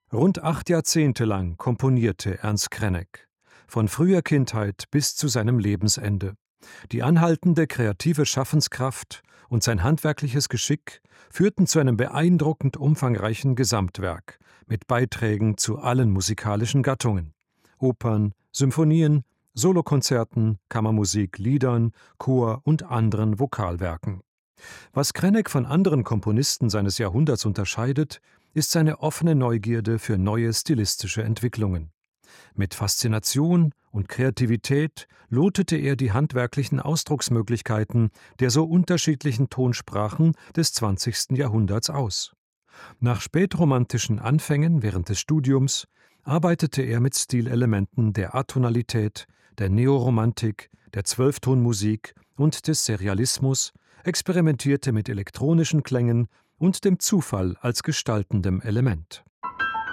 Rund 8 Jahrzehnte lang komponierte Ernst Krenek, von früher Kindheit bis zu seinem Lebensende. Die anhaltende kreative Schaffenskraft und sein handwerkliches Geschick führten zu einem beeindruckend umfangreichen Gesamtwerk mit Beiträgen zu allen musikalischen Gattungen: Opern, Symphonien, Solokonzerten, Kammermusik, Liedern, Chor und anderen Vokalwerken. Was Krenek von anderen Komponisten seines Jahrhunderts unterscheidet, ist seine offene Neugierde für neue stilistische Entwicklungen. Mit Faszination und Kreativität lotete er die handwerklichen Ausdrucksmöglichkeiten der so unterschiedlichen Tonsprachen des 20. Jahrhunderts aus. Nach spätromantischen Anfängen während des Studiums arbeitete er mit Stilelementen der Atonalität, der Neoromantik, der Zwölftonmusik und des Serialismus, experimentierte mit elektronischen Klängen und dem Zufall als gestaltendem Element.